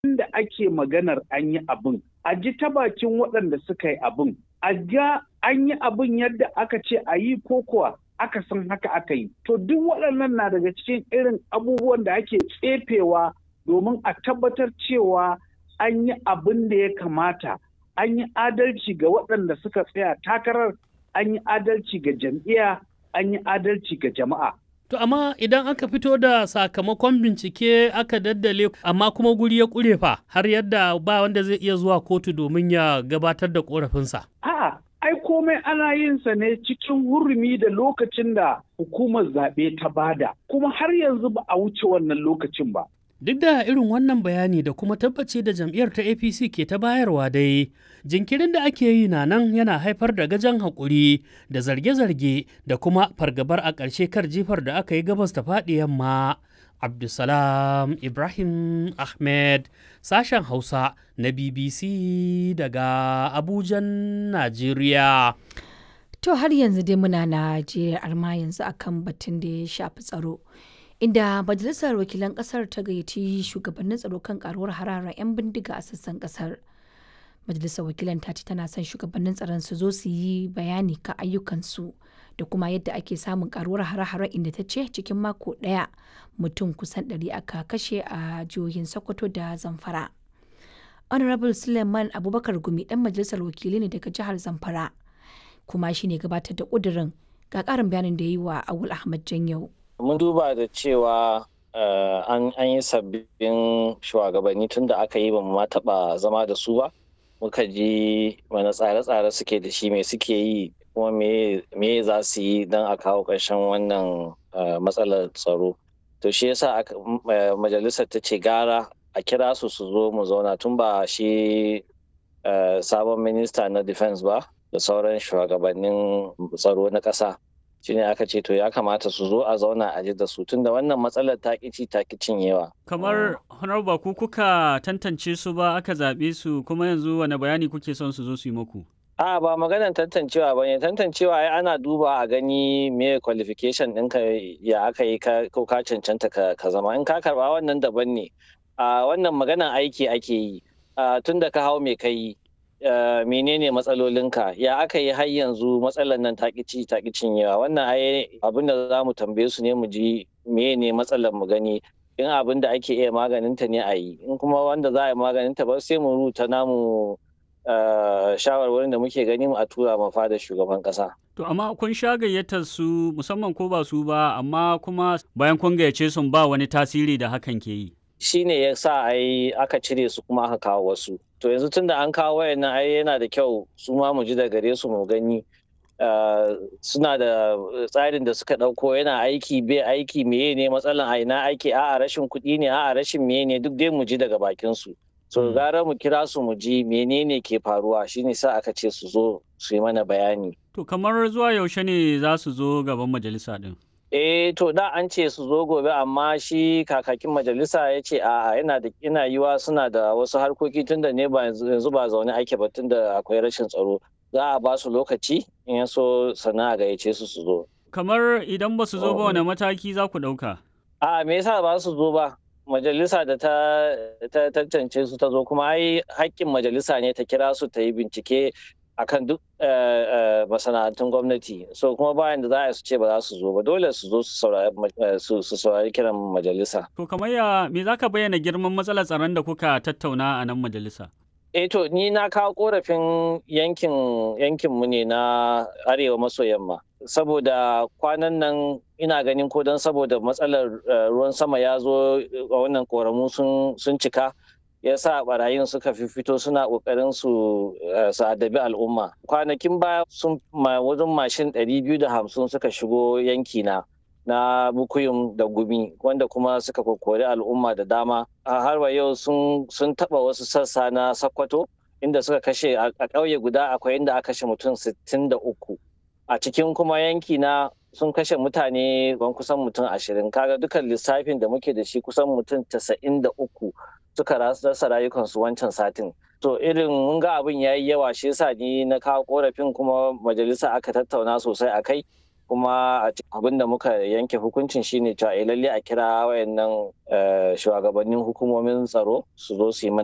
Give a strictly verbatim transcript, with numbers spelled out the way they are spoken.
da ake maganar an yi abin, a ji ta bakin waɗanda suka yi abin, a ga an yi abin yadda aka ce a yi ko kuwa aka san haka aka yi. To duk waɗannan na daga cikin irin abubuwan da ake tsefewa domin a tabbatar cewa an yi abin da ya kamata, an yi adalci ga waɗanda suka tsaya takarar, an yi adalci ga jam'iyya, an yi adalci ga jama'a. To amma idan aka fito da sakamakon bincike aka daddale amma kuma guri ya ƙure fa har yadda ba wanda zai iya zuwa kotu domin ya gabatar da ƙorafinsa. A'a, ai komai ana yin sa ne cikin hurumi da lokacin da hukumar zaɓe ta bada, kuma har yanzu ba a wuce wannan lokacin ba. Duk da irin wannan bayani da kuma tabbaci da jam'iyyar ta A P C ke ta bayarwa dai, jinkirin da ake yi na nan yana haifar da gajan haƙuri da zarge-zarge da kuma fargabar a ƙarshe kar jifar da aka yi gabas ta faɗi yamma. Abdulsalam Ibrahim Ahmed, sashen Hausa na B B C daga Abujan, Najeriya. To har yanzu dai muna Najeriya arma yanzu akan batun da ya shafi tsaro. Inda Majalisar Wakilan Ƙasar ta gayyaci shugabannin tsaro kan karuwar hararar 'yan bindiga a sassan ƙasar. Majalisar Wakilan ta ce tana son shugabannin tsaron su zo su yi bayani kan ayyukansu da kuma yadda ake samun karuwar hare-hare, inda ta ce cikin mako ɗaya mutum kusan ɗari aka kashe a jihohin Sokoto da Zamfara. Honorable Suleiman Abubakar Gumi ɗan Majalisar Wakilai ne daga jihar Zamfara, kuma shi ne gabatar da ƙudurin. Ga ƙarin bayanin da ya yi wa Awul Ahmad Janyau. Mun duba da cewa uh, an, an yi sabbin shugabanni tun da aka yi ba mu ma taɓa zama da su ba. Muka ji wani tsare-tsare suke da shi, me suke yi kuma me, me za su yi don a kawo ƙarshen wannan uh, matsalar tsaro. To shi yasa uh, majalisar ta ce gara a kira su su zo mu zauna tun ba shi uh, sabon minista na defense ba da sauran shugabannin tsaro na ƙasa. Shi ne aka ce to ya kamata su zo a zauna a ji da su tunda wannan matsalar ta ƙici ta cinyewa. Kamar honorable ku kuka tantance su ba aka zaɓe su, kuma yanzu wani bayani kuke son su zo su yi muku? A ba maganar tantancewa ba ne, tantancewa ai ana duba a gani me qualification ɗinka ya aka yi ko ka cancanta ka zama, in ka karɓa wannan daban ne. A wannan maganar aiki ake yi, tunda ka hau me ka yi. Uh, menene matsalolinka, ya aka yi har yanzu matsalar nan takici takicin yawa. Wannan ai abin da za mu tambaye su ne mu ji menene matsalar mu gani, in abin da ake iya maganinta ne a yi, in kuma wanda za a yi maganinta ba sai mu rubuta namu uh, shawarwarin da muke gani mu a tura ma fada shugaban kasa. To amma kun sha gayyatar su musamman ko ba su ba, amma kuma bayan kun gayyace sun ba wani tasiri da hakan ke yi. Shi ne ya sa ai aka cire su kuma aka kawo wasu. To yanzu tun da an kawo wayannan ai yana da kyau su ma mu ji da gare su mu gani suna da tsarin da suka ɗauko yana aiki bai aiki, meye ne matsalan a ina aiki, a'a rashin kuɗi ne, a'a rashin meye ne, duk dai mu ji daga bakin su. So gara mu kira su mu ji menene ke faruwa, shine sa aka ce su zo su yi mana bayani. To kamar zuwa yaushe ne za su zo gaban majalisa din? Eh to da an ce su zo gobe, amma shi kakakin majalisa ya ce a yana da ina yiwa suna da wasu harkoki tunda ne ba yanzu ba zaune ake ba tunda akwai rashin tsaro. Za a ba su lokaci in ya so sana a gayyace su su zo. Kamar idan ba su zo ba wani mataki za ku ɗauka? A me yasa ba su zo ba? Majalisa da ta tantance su ta zo, kuma ai haƙƙin majalisa ne ta kira su ta yi bincike akan duk masana'antun gwamnati, so kuma bayan da za a su ce ba za su zo ba, dole su zo su saurari kiran majalisa. To kamar ya me za ka bayyana girman matsalar tsaron da kuka tattauna a nan majalisa? Eh to ni na kawo korafin yankin yankin mu ne na arewa maso yamma, saboda kwanan nan ina ganin ko don saboda matsalar ruwan sama ya zo a wannan koramu sun cika, ya sa barayin suka fito suna kokarin su su adabi al'umma. Kwanakin baya sun wajen mashin ɗari biyu da hamsin suka shigo yanki na na Bukuyum da Gumi, wanda kuma suka kokori al'umma da dama. A har wa yau sun sun taba wasu sassa na Sokoto inda suka kashe a ƙauye guda akwai inda aka kashe mutum sittin da uku. A cikin kuma yanki na sun kashe mutane ban kusan mutum ashirin. Kaga dukan lissafin da muke da shi kusan mutum tasa'in da uku suka rasa rayukansu wancan satin. To irin mun ga abin ya yi yawa, shi yasa ni na kawo korafin kuma majalisa aka tattauna sosai a kai, kuma abin da muka yanke hukuncin shine cewa lalle a kira wayannan shugabannin hukumomin tsaro su zo su yi